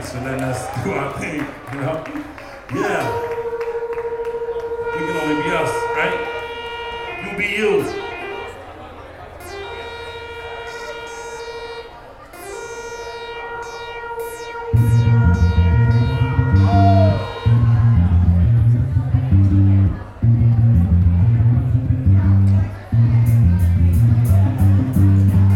mics and letting us do our thing, you know? Yeah. We can only be us, right? You be you.